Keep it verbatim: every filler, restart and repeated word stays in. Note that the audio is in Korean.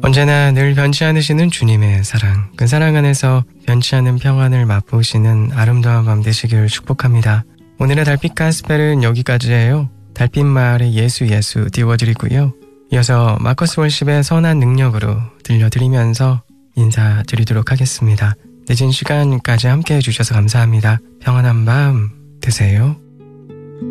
언제나 늘 변치 않으시는 주님의 사랑, 그 사랑 안에서 변치 않는 평안을 맛보시는 아름다운 밤 되시길 축복합니다. 오늘의 달빛 가스펠은 여기까지예요. 달빛 마을의 예수 예수 띄워드리고요. 이어서 마커스 월십의 선한 능력으로 들려드리면서 인사드리도록 하겠습니다. 늦은 시간까지 함께 해주셔서 감사합니다. 평안한 밤 되세요.